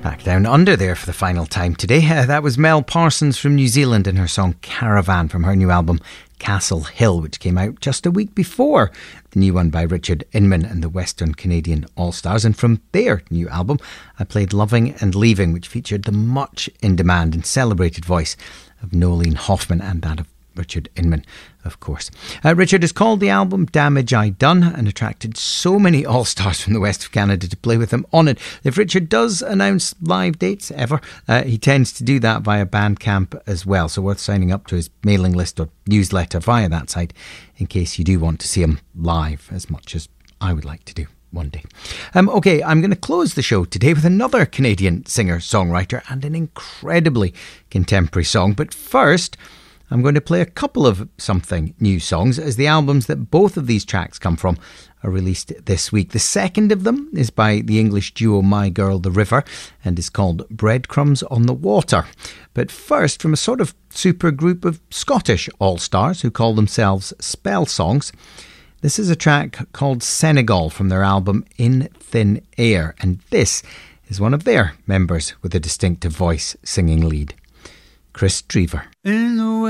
Back down under there for the final time today. That was Mel Parsons from New Zealand and her song Caravan from her new album Castle Hill, which came out just a week before the new one by Richard Inman and the Western Canadian All-Stars. And from their new album, I played Loving and Leaving, which featured the much in demand and celebrated voice of Nolene Hoffman and that of Richard Inman, of course. Richard has called the album Damage I Done and attracted so many all-stars from the west of Canada to play with him on it. If Richard does announce live dates ever, he tends to do that via Bandcamp as well, so worth signing up to his mailing list or newsletter via that site in case you do want to see him live, as much as I would like to do one day. Okay, I'm going to close the show today with another Canadian singer-songwriter and an incredibly contemporary song, but first I'm going to play a couple of something new songs, as the albums that both of these tracks come from are released this week. The second of them is by the English duo My Girl The River and is called Breadcrumbs on the Water. But first, from a sort of super group of Scottish all-stars who call themselves Spell Songs, this is a track called Senegal from their album In Thin Air, and this is one of their members with a distinctive voice singing lead, Chris Drever.